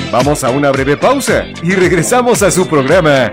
Vamos a una breve pausa y regresamos a su programa.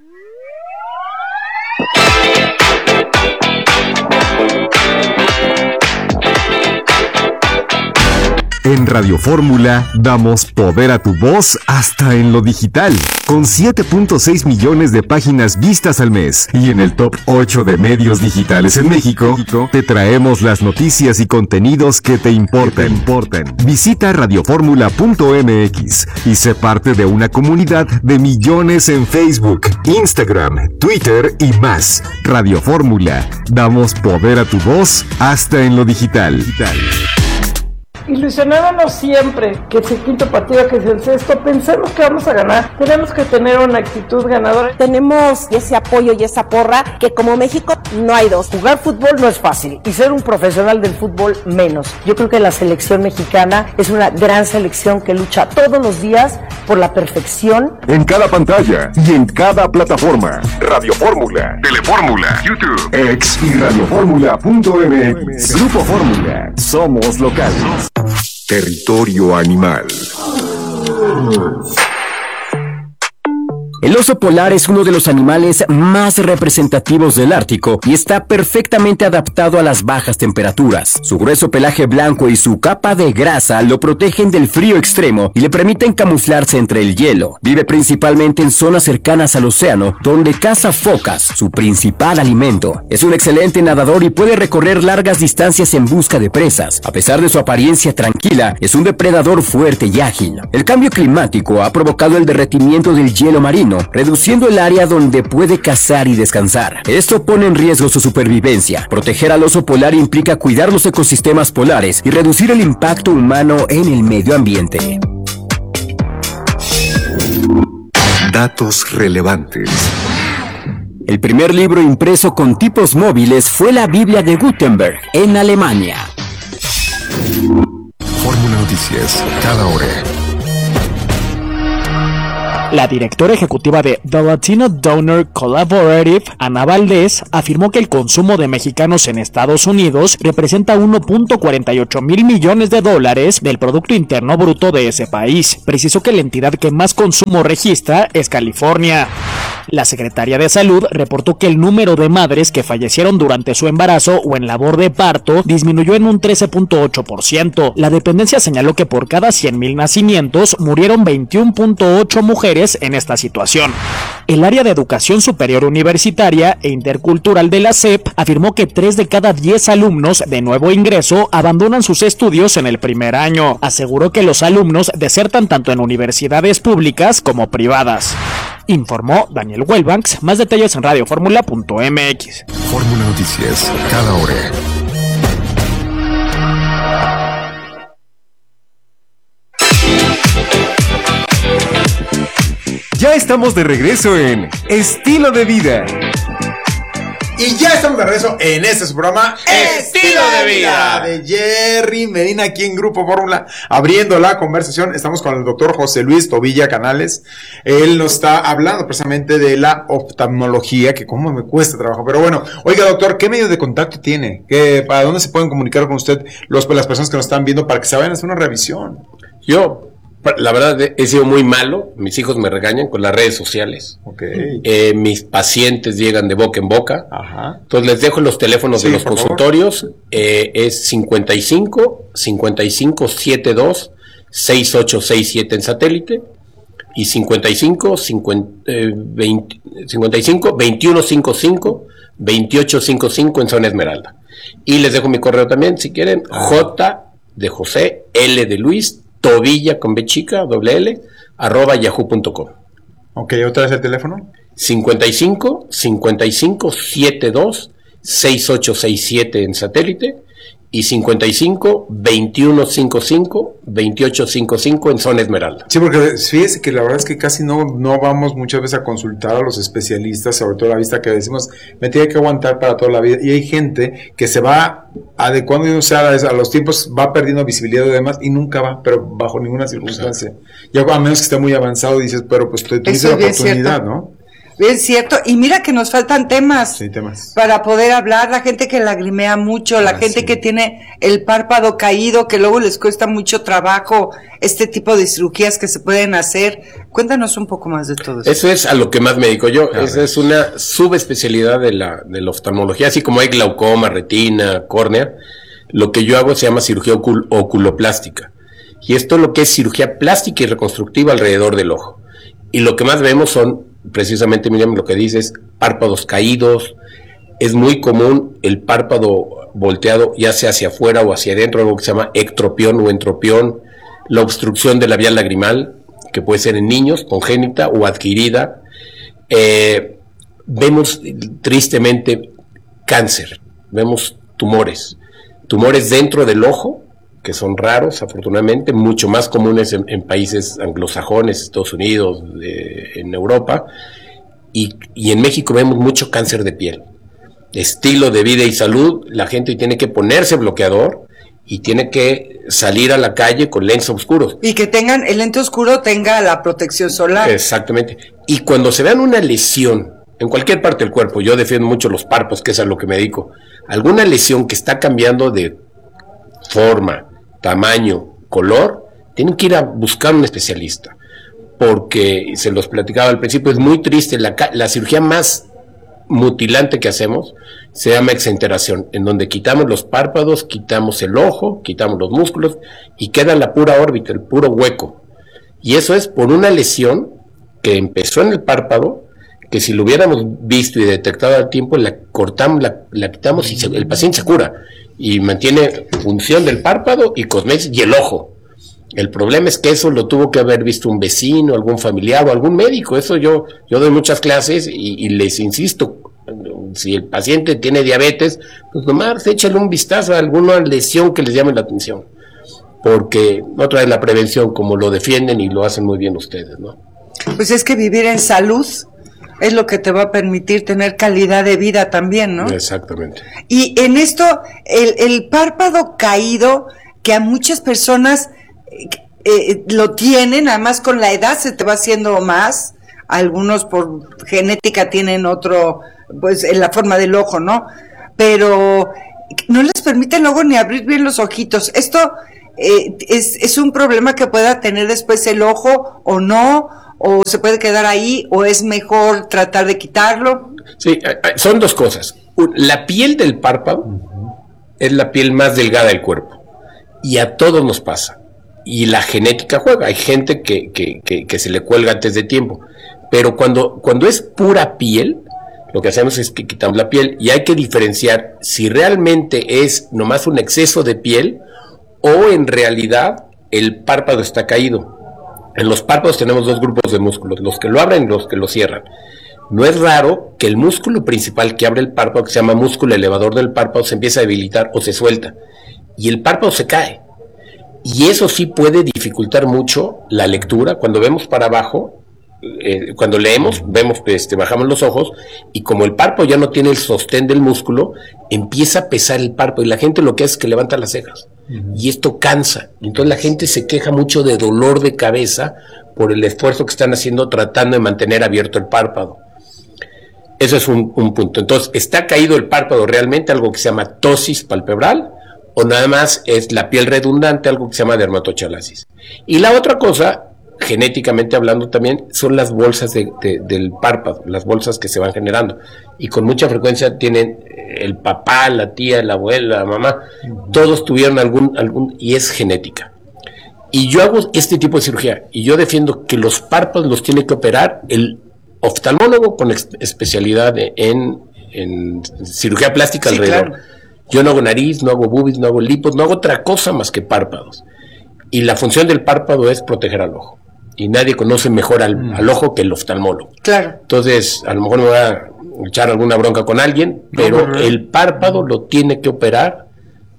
En Radio Fórmula damos poder a tu voz hasta en lo digital, con 7.6 millones de páginas vistas al mes. Y en el top 8 de medios digitales en México, te traemos las noticias y contenidos que te importan. Visita radioformula.mx y sé parte de una comunidad de millones en Facebook, Instagram, Twitter y más. Radio Fórmula, damos poder a tu voz hasta en lo digital. Ilusionándonos siempre que es el quinto partido, que es el sexto, pensemos que vamos a ganar. Tenemos que tener una actitud ganadora. Tenemos ese apoyo y esa porra que como México no hay dos. Jugar fútbol no es fácil y ser un profesional del fútbol menos. Yo creo que la selección mexicana es una gran selección que lucha todos los días por la perfección. En cada pantalla y en cada plataforma. Radio Fórmula, Telefórmula, YouTube, X y radioformula.mx. Grupo Fórmula. Somos locales. Territorio animal. El oso polar es uno de los animales más representativos del Ártico y está perfectamente adaptado a las bajas temperaturas. Su grueso pelaje blanco y su capa de grasa lo protegen del frío extremo y le permiten camuflarse entre el hielo. Vive principalmente en zonas cercanas al océano, donde caza focas, su principal alimento. Es un excelente nadador y puede recorrer largas distancias en busca de presas. A pesar de su apariencia tranquila, es un depredador fuerte y ágil. El cambio climático ha provocado el derretimiento del hielo marino, reduciendo el área donde puede cazar y descansar. Esto pone en riesgo su supervivencia. Proteger al oso polar implica cuidar los ecosistemas polares y reducir el impacto humano en el medio ambiente. Datos relevantes. El primer libro impreso con tipos móviles fue la Biblia de Gutenberg, en Alemania. Fórmula Noticias, cada hora. La directora ejecutiva de The Latino Donor Collaborative, Ana Valdés, afirmó que el consumo de mexicanos en Estados Unidos representa 1.48 mil millones de dólares del Producto Interno Bruto de ese país. Precisó que la entidad que más consumo registra es California. La Secretaría de Salud reportó que el número de madres que fallecieron durante su embarazo o en labor de parto disminuyó en un 13.8%. La dependencia señaló que por cada 100,000 nacimientos murieron 21.8 mujeres en esta situación. El área de educación superior universitaria e intercultural de la SEP afirmó que 3 de cada 10 alumnos de nuevo ingreso abandonan sus estudios en el primer año. Aseguró que los alumnos desertan tanto en universidades públicas como privadas. Informó Daniel Wellbanks. Más detalles en radioformula.mx. Fórmula Noticias, cada hora. Ya estamos de regreso en Estilo de Vida. Y ya estamos de regreso en este programa Estilo de Vida de Jerry Medina, aquí en Grupo Fórmula, abriendo la conversación. Estamos con el doctor José Luis Tobilla Canales. Él nos está hablando precisamente de la oftalmología, que cómo me cuesta trabajo. Pero bueno, oiga doctor, ¿qué medio de contacto tiene? ¿Para dónde se pueden comunicar con usted las personas que nos están viendo para que se vayan a hacer una revisión? Yo, la verdad, he sido muy malo. Mis hijos me regañan con las redes sociales. Okay. Mis pacientes llegan de boca en boca. Ajá. Entonces les dejo los teléfonos de los consultorios. Es 55 72 6867 en satélite y 55 2155 2855 en zona Esmeralda. Y les dejo mi correo también, si quieren. J de José, L de Luis, Tobilla con B chica, doble L, @yahoo.com. Ok, ¿otra vez el teléfono? 55 72 6867 en satélite y 55 2155 2855 en zona Esmeralda. Sí, porque fíjese que la verdad es que casi no vamos muchas veces a consultar a los especialistas, sobre todo la vista, que decimos me tiene que aguantar para toda la vida, y hay gente que se va adecuando, o sea, a los tiempos, va perdiendo visibilidad y demás, y nunca va, pero bajo ninguna circunstancia. Ya a menos que esté muy avanzado dices, pero pues tuviste la oportunidad, ¿no? Bien cierto, y mira que nos faltan temas, Sí, temas. para poder hablar, la gente que lagrimea mucho, la gente sí. que tiene el párpado caído, que luego les cuesta mucho trabajo, este tipo de cirugías que se pueden hacer. Cuéntanos un poco más de todo eso. Eso es a lo que más me dedico yo. A Esa ver. es una subespecialidad de la oftalmología, así como hay glaucoma, retina, córnea. Lo que yo hago se llama cirugía oculoplástica. Y esto es lo que es cirugía plástica y reconstructiva alrededor del ojo. Y lo que más vemos son, precisamente, Miriam, lo que dices, párpados caídos. Es muy común el párpado volteado, ya sea hacia afuera o hacia adentro, algo que se llama ectropión o entropión. La obstrucción de la vía lagrimal, que puede ser en niños, congénita o adquirida. Vemos tristemente cáncer, vemos tumores dentro del ojo, que son raros, afortunadamente, mucho más comunes en países anglosajones, Estados Unidos, en Europa, y en México vemos mucho cáncer de piel. Estilo de vida y salud, la gente tiene que ponerse bloqueador y tiene que salir a la calle con lentes oscuros. Y que tengan, el lente oscuro tenga la protección solar. Exactamente. Y cuando se vean una lesión en cualquier parte del cuerpo, yo defiendo mucho los párpados, que es a lo que me dedico, alguna lesión que está cambiando de forma, tamaño, color, tienen que ir a buscar un especialista, porque se los platicaba al principio, es muy triste, la cirugía más mutilante que hacemos se llama exenteración, en donde quitamos los párpados, quitamos el ojo, quitamos los músculos y queda la pura órbita, el puro hueco, y eso es por una lesión que empezó en el párpado, que si lo hubiéramos visto y detectado al tiempo, la cortamos, la quitamos y el paciente se cura y mantiene función del párpado y cosméticos y el ojo. El problema es que eso lo tuvo que haber visto un vecino, algún familiar o algún médico. Eso yo doy muchas clases y les insisto, si el paciente tiene diabetes, pues nomás échale un vistazo a alguna lesión que les llame la atención, porque otra vez la prevención, como lo defienden y lo hacen muy bien ustedes, ¿no? Pues es que vivir en salud es lo que te va a permitir tener calidad de vida también, ¿no? Exactamente. Y en esto, el párpado caído, que a muchas personas lo tienen, además con la edad se te va haciendo más, algunos por genética tienen otro, pues en la forma del ojo, ¿no? Pero no les permite luego ni abrir bien los ojitos. Esto es un problema que pueda tener después el ojo o no, o se puede quedar ahí, o es mejor tratar de quitarlo. Sí, son dos cosas. La piel del párpado es la piel más delgada del cuerpo y a todos nos pasa, y la genética juega. Hay gente que se le cuelga antes de tiempo, pero cuando es pura piel, lo que hacemos es que quitamos la piel, y hay que diferenciar si realmente es nomás un exceso de piel o en realidad el párpado está caído. En los párpados tenemos dos grupos de músculos, los que lo abren y los que lo cierran. No es raro que el músculo principal que abre el párpado, que se llama músculo elevador del párpado, se empiece a debilitar o se suelta, y el párpado se cae. Y eso sí puede dificultar mucho la lectura. Cuando vemos para abajo, cuando leemos, vemos, bajamos los ojos, y como el párpado ya no tiene el sostén del músculo, empieza a pesar el párpado, y la gente lo que hace es que levanta las cejas. Y esto cansa. Entonces la gente se queja mucho de dolor de cabeza por el esfuerzo que están haciendo tratando de mantener abierto el párpado. Eso es un punto. Entonces, ¿está caído el párpado realmente, algo que se llama ptosis palpebral, o nada más es la piel redundante, algo que se llama dermatochalasis? Y la otra cosa, genéticamente hablando también, son las bolsas del párpado, las bolsas que se van generando, y con mucha frecuencia tienen el papá, la tía, la abuela, la mamá, todos tuvieron algún, y es genética. Y yo hago este tipo de cirugía, y yo defiendo que los párpados los tiene que operar el oftalmólogo con especialidad en cirugía plástica, sí, alrededor. Claro. Yo no hago nariz, no hago boobies, no hago lipos, no hago otra cosa más que párpados. Y la función del párpado es proteger al ojo. Y nadie conoce mejor al ojo que el oftalmólogo. Claro. Entonces, a lo mejor me voy a echar alguna bronca con alguien, pero el párpado lo tiene que operar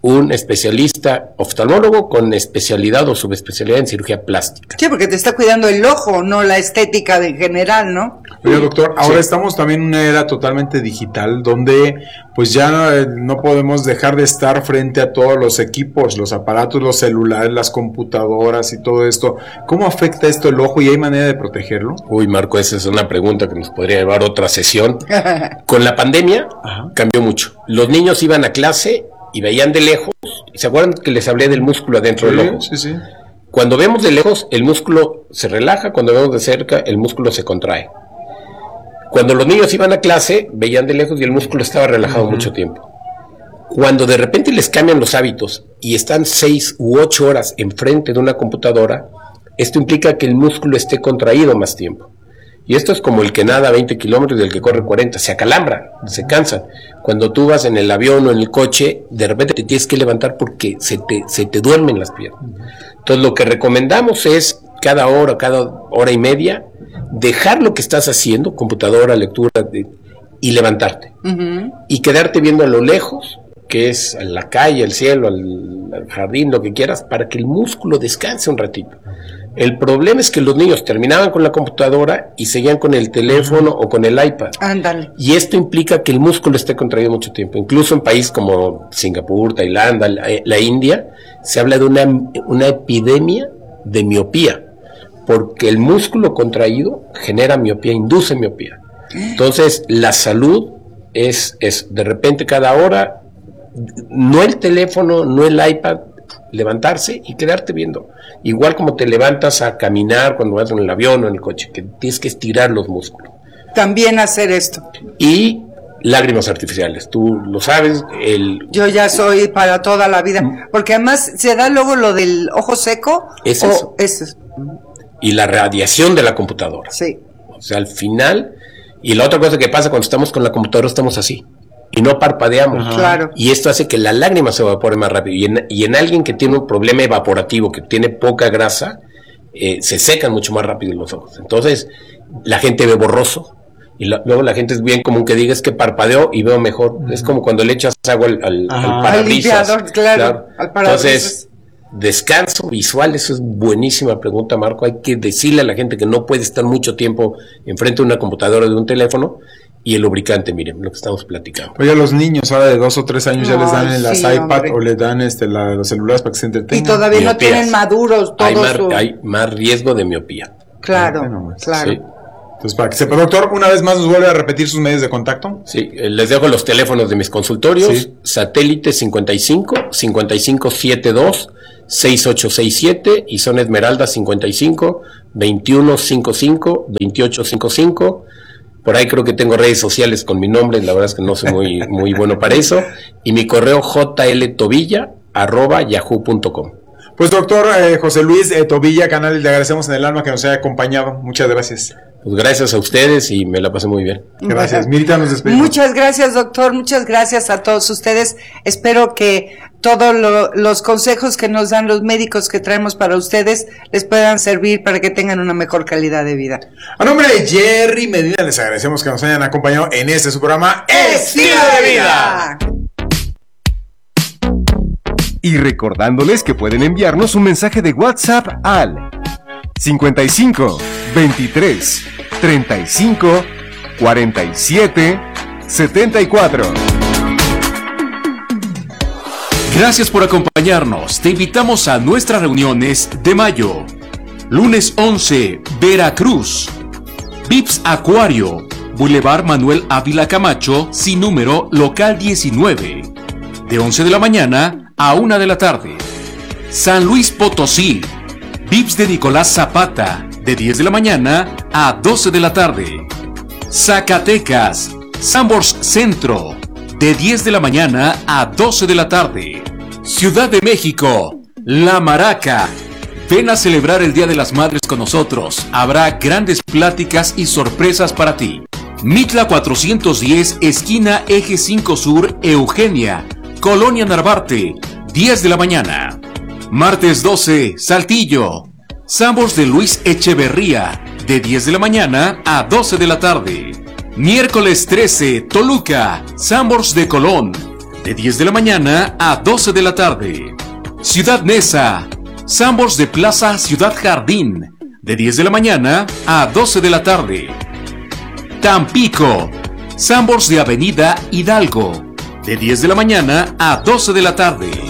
un especialista oftalmólogo con especialidad o subespecialidad en cirugía plástica. Sí, porque te está cuidando el ojo, no la estética en general, ¿no? Oye, doctor, ahora estamos también en una era totalmente digital donde pues ya no podemos dejar de estar frente a todos los equipos, los aparatos, los celulares, las computadoras y todo esto. ¿Cómo afecta esto el ojo y hay manera de protegerlo? Uy, Marco, esa es una pregunta que nos podría llevar otra sesión. Con la pandemia cambió mucho. Los niños iban a clase y veían de lejos, ¿se acuerdan que les hablé del músculo adentro del ojo? Sí, sí. Cuando vemos de lejos, el músculo se relaja, cuando vemos de cerca, el músculo se contrae. Cuando los niños iban a clase, veían de lejos y el músculo estaba relajado mucho tiempo. Cuando de repente les cambian los hábitos y están 6 u 8 horas enfrente de una computadora, esto implica que el músculo esté contraído más tiempo. Y esto es como el que nada 20 kilómetros y el que corre 40, se acalambra, se cansa. Cuando tú vas en el avión o en el coche, de repente te tienes que levantar porque se te duermen las piernas. Entonces lo que recomendamos es cada hora y media, dejar lo que estás haciendo, computadora, lectura, y levantarte. Y quedarte viendo a lo lejos, que es a la calle, al cielo, al jardín, lo que quieras, para que el músculo descanse un ratito. El problema es que los niños terminaban con la computadora y seguían con el teléfono o con el iPad. Ándale. Y esto implica que el músculo esté contraído mucho tiempo. Incluso en países como Singapur, Tailandia, la India, se habla de una epidemia de miopía, porque el músculo contraído genera miopía, induce miopía. Entonces, la salud es de repente cada hora, no el teléfono, no el iPad, levantarse y quedarte viendo. Igual como te levantas a caminar cuando vas en el avión o en el coche, que tienes que estirar los músculos. También hacer esto. Y lágrimas artificiales, tú lo sabes. Yo ya soy para toda la vida, porque además se da luego lo del ojo seco. Es eso. Y la radiación de la computadora. Sí. O sea, al final, y la otra cosa que pasa cuando estamos con la computadora, estamos así. Y no parpadeamos. Claro. Y esto hace que la lágrima se evapore más rápido. Y en alguien que tiene un problema evaporativo, que tiene poca grasa, se secan mucho más rápido los ojos. Entonces, la gente ve borroso. Y luego la gente es bien común que diga, es que parpadeo y veo mejor. Es como cuando le echas agua al parabrisas. Al limpiador, claro. Al parabrisas. Entonces, descanso visual, eso es buenísima pregunta, Marco. Hay que decirle a la gente que no puede estar mucho tiempo enfrente de una computadora o de un teléfono. Y el lubricante, miren, lo que estamos platicando. Oye, a los niños ahora de 2 o 3 años ya les dan las iPad, hombre, o les dan los celulares para que se entretengan. Y todavía miopías. No tienen maduros todos. Hay más riesgo de miopía. Claro, claro. Sí. Entonces, para que sepa, doctor, una vez más nos vuelve a repetir sus medios de contacto. Sí, les dejo los teléfonos de mis consultorios. Sí. Satélite 55 5572 6867 y son Esmeralda 55 2155 2855. Por ahí creo que tengo redes sociales con mi nombre, la verdad es que no soy muy bueno para eso. Y mi correo jltobilla@yahoo.com. Pues doctor José Luis Tobilla Canales, le agradecemos en el alma que nos haya acompañado. Muchas gracias. Pues gracias a ustedes y me la pasé muy bien. Gracias. Mirita, nos despedimos. Muchas gracias, doctor. Muchas gracias a todos ustedes. Espero que todos los consejos que nos dan los médicos que traemos para ustedes les puedan servir para que tengan una mejor calidad de vida. A nombre de Jerry Medina, les agradecemos que nos hayan acompañado en este su programa Estilo de Vida. Y recordándoles que pueden enviarnos un mensaje de WhatsApp al 55 23 35 47 74. Gracias por acompañarnos. Te invitamos a nuestras reuniones de mayo. Lunes 11, Veracruz. Vips Acuario, Boulevard Manuel Ávila Camacho, sin número, local 19. De 11 de la mañana a 1 de la tarde. San Luis Potosí. Vips de Nicolás Zapata, de 10 de la mañana a 12 de la tarde. Zacatecas, Sanborns Centro, de 10 de la mañana a 12 de la tarde. Ciudad de México, La Maraca. Ven a celebrar el Día de las Madres con nosotros. Habrá grandes pláticas y sorpresas para ti. Mitla 410, esquina Eje 5 Sur, Eugenia, Colonia Narvarte, 10 de la mañana. Martes 12, Saltillo. Sanborns de Luis Echeverría, de 10 de la mañana a 12 de la tarde. Miércoles 13, Toluca. Sanborns de Colón, de 10 de la mañana a 12 de la tarde. Ciudad Neza, Sanborns de Plaza Ciudad Jardín, de 10 de la mañana a 12 de la tarde. Tampico, Sanborns de Avenida Hidalgo, de 10 de la mañana a 12 de la tarde.